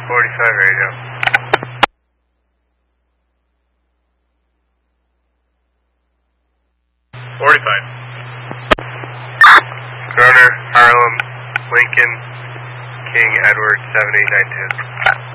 45 radio. 45. Gunner, Harlem, Lincoln, King, Edward, 7892.